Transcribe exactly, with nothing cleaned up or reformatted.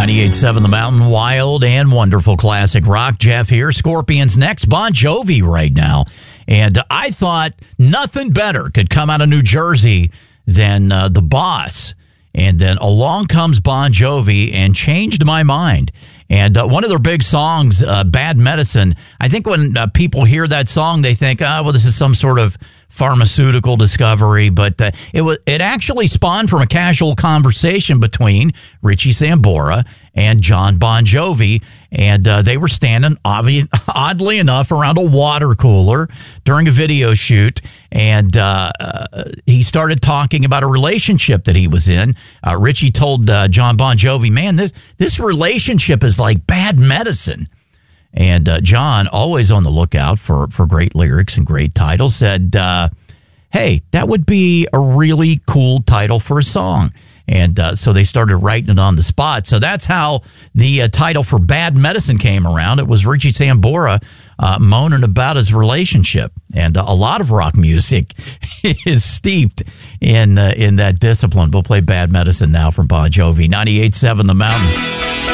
ninety-eight point seven The Mountain, wild and wonderful classic rock. Jeff here. Scorpions next. Bon Jovi right now. And I thought nothing better could come out of New Jersey than uh, The Boss. And then along comes Bon Jovi and changed my mind. And uh, one of their big songs, uh, Bad Medicine, I think when uh, people hear that song, they think, oh, well, this is some sort of pharmaceutical discovery. But uh, it was it actually spawned from a casual conversation between Richie Sambora and John Bon Jovi. And uh, they were standing, obvi- oddly enough, around a water cooler during a video shoot. And uh, uh, he started talking about a relationship that he was in. Uh, Richie told uh, John Bon Jovi, man, this, this relationship is like bad medicine. And uh, John, always on the lookout for, for great lyrics and great titles, said, uh, hey, that would be a really cool title for a song. And uh, so they started writing it on the spot. So that's how the uh, title for Bad Medicine came around. It was Richie Sambora uh, moaning about his relationship. And uh, a lot of rock music is steeped in uh, in that discipline. We'll play Bad Medicine now from Bon Jovi. ninety-eight point seven The Mountain.